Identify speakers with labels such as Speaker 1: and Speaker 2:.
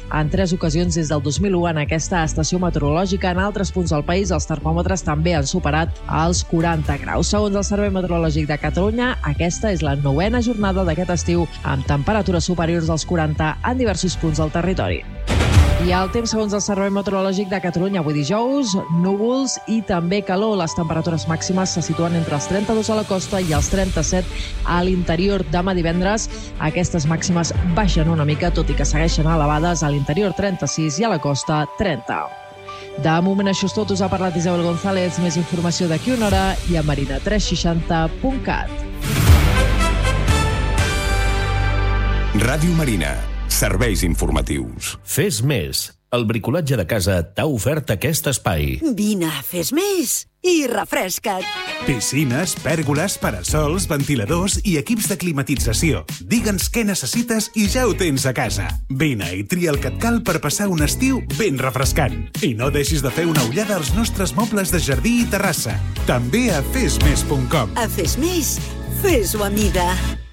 Speaker 1: en 3 ocasions des del 2001 en aquesta estació meteorològica. En altres punts del país els termòmetres també han superat els 40 graus. Segons el Servei Meteorològic de Catalunya, aquesta és la 9ª jornada d'aquest estiu amb temperatures superiors als 40 en diversos punts del territori. I el temps, segons el Servei Meteorològic de Catalunya, avui dijous, núvols i també calor. Les temperatures màximes se situen entre els 32 a la costa i els 37 a l'interior. Demà divendres, aquestes màximes baixen una mica, tot i que segueixen elevades, a l'interior 36 i a la costa 30. De moment això és tot. Us ha parlat Isabel González. Més informació d'aquí una hora i a marina360.cat.
Speaker 2: Ràdio Marina. Serveis informatius.
Speaker 3: Fes més. El bricolatge de casa t'ha ofert aquest espai.
Speaker 4: Vine, fes més i refresca't.
Speaker 5: Piscines, pèrgoles, parasols, ventiladors i equips de climatització. Digue'ns què necessites i ja ho tens a casa. Vine i tria el que et cal per passar un estiu ben refrescant. I no deixis de fer una ullada als nostres mobles de jardí i terrassa. També a fesmes.com.
Speaker 4: A Fes Més, fes-ho a mida.